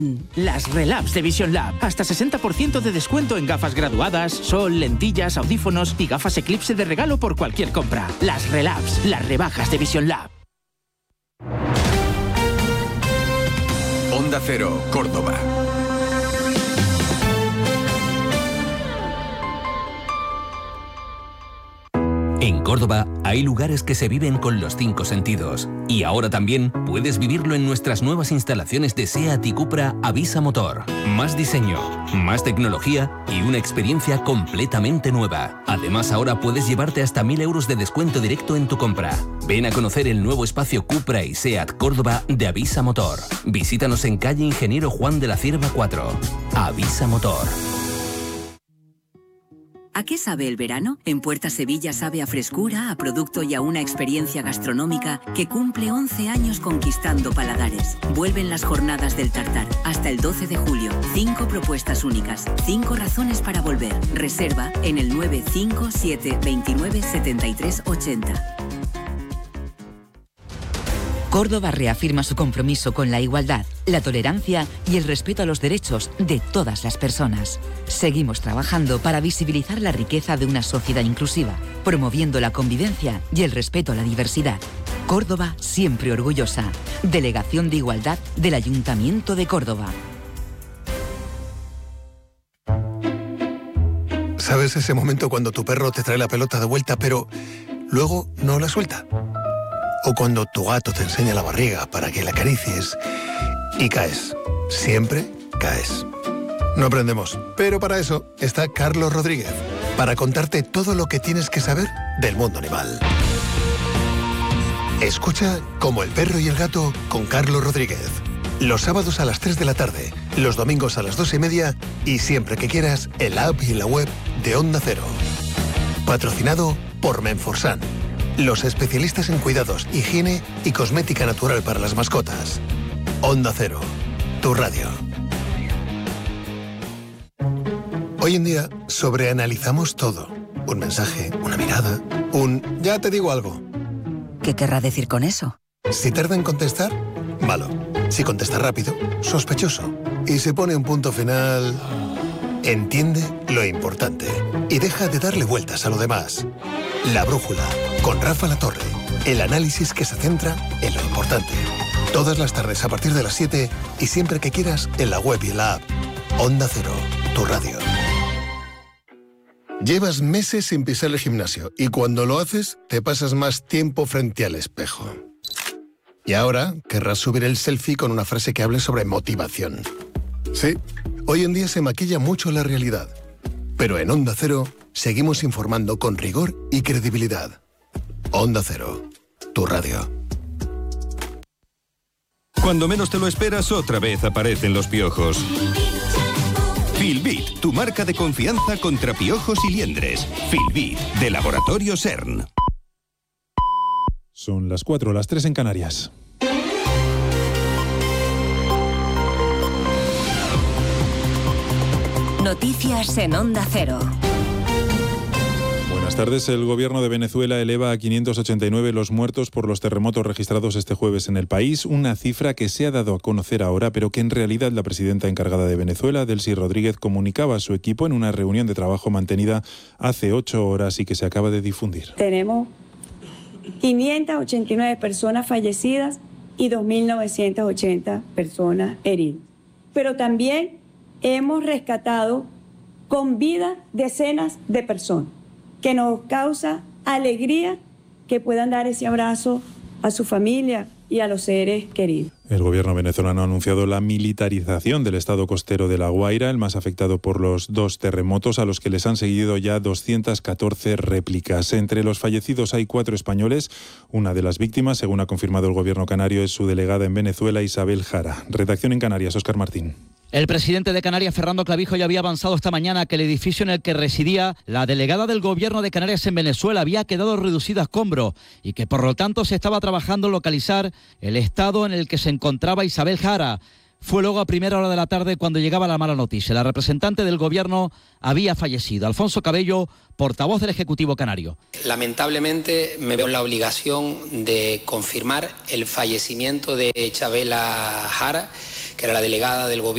Las Relabs de Vision Lab. Hasta 60% de descuento en gafas graduadas, sol, lentillas, audífonos y gafas Eclipse de regalo por cualquier compra. Las Relabs, las rebajas de Vision Lab. Onda Cero, Córdoba. En Córdoba hay lugares que se viven con los 5 sentidos. Y ahora también puedes vivirlo en nuestras nuevas instalaciones de SEAT y Cupra Avisa Motor. Más diseño, más tecnología y una experiencia completamente nueva. Además, ahora puedes llevarte hasta 1.000 euros de descuento directo en tu compra. Ven a conocer el nuevo espacio Cupra y SEAT Córdoba de Avisa Motor. Visítanos en calle Ingeniero Juan de la Cierva 4. Avisa Motor. ¿A qué sabe el verano? En Puerta Sevilla sabe a frescura, a producto y a una experiencia gastronómica que cumple 11 años conquistando paladares. Vuelven las jornadas del tartar hasta el 12 de julio. 5 propuestas únicas, 5 razones para volver. Reserva en el 957 29 73 80. Córdoba reafirma su compromiso con la igualdad, la tolerancia y el respeto a los derechos de todas las personas. Seguimos trabajando para visibilizar la riqueza de una sociedad inclusiva, promoviendo la convivencia y el respeto a la diversidad. Córdoba siempre orgullosa. Delegación de Igualdad del Ayuntamiento de Córdoba. ¿Sabes ese momento cuando tu perro te trae la pelota de vuelta pero luego no la suelta? O cuando tu gato te enseña la barriga para que la acaricies y caes. Siempre caes. No aprendemos, pero para eso está Carlos Rodríguez, para contarte todo lo que tienes que saber del mundo animal. Escucha Como el perro y el gato con Carlos Rodríguez. Los sábados a las 3 de la tarde, los domingos a las 2:30 y siempre que quieras en la app y en la web de Onda Cero. Patrocinado por Menforsan, los especialistas en cuidados, higiene y cosmética natural para las mascotas. Onda Cero, tu radio. Hoy en día sobreanalizamos todo. Un mensaje, una mirada, ya te digo algo. ¿Qué querrá decir con eso? Si tarda en contestar, malo. Si contesta rápido, sospechoso. Y si pone un punto final, entiende lo importante y deja de darle vueltas a lo demás. La Brújula, con Rafa Latorre. El análisis que se centra en lo importante. Todas las tardes a partir de las 7 y siempre que quieras en la web y en la app. Onda Cero, tu radio. Llevas meses sin pisar el gimnasio y cuando lo haces te pasas más tiempo frente al espejo. Y ahora querrás subir el selfie con una frase que hable sobre motivación. Sí, hoy en día se maquilla mucho la realidad. Pero en Onda Cero seguimos informando con rigor y credibilidad. Onda Cero, tu radio. Cuando menos te lo esperas, otra vez aparecen los piojos. Filbit, tu marca de confianza contra piojos y liendres. Filbit, de Laboratorio CERN. Son las 4, las 3 en Canarias. Noticias en Onda Cero. Buenas tardes. El gobierno de Venezuela eleva a 589 los muertos por los terremotos registrados este jueves en el país, una cifra que se ha dado a conocer ahora, pero que en realidad la presidenta encargada de Venezuela, Delcy Rodríguez, comunicaba a su equipo en una reunión de trabajo mantenida hace 8 horas y que se acaba de difundir. Tenemos 589 personas fallecidas y 2.980 personas heridas. Pero también hemos rescatado con vida decenas de personas, que nos causa alegría que puedan dar ese abrazo a su familia y a los seres queridos. El gobierno venezolano ha anunciado la militarización del estado costero de La Guaira, el más afectado por los 2 terremotos, a los que les han seguido ya 214 réplicas. Entre los fallecidos hay 4 españoles. Una de las víctimas, según ha confirmado el gobierno canario, es su delegada en Venezuela, Isabel Jara. Redacción en Canarias, Óscar Martín. El presidente de Canarias, Fernando Clavijo, ya había avanzado esta mañana que el edificio en el que residía la delegada del gobierno de Canarias en Venezuela había quedado reducido a escombro y que por lo tanto se estaba trabajando en localizar el estado en el que se encontraba Isabel Jara. Fue luego a primera hora de la tarde cuando llegaba la mala noticia. La representante del gobierno había fallecido. Alfonso Cabello, portavoz del Ejecutivo canario. Lamentablemente me veo en la obligación de confirmar el fallecimiento de Isabel Jara, que era la delegada del gobierno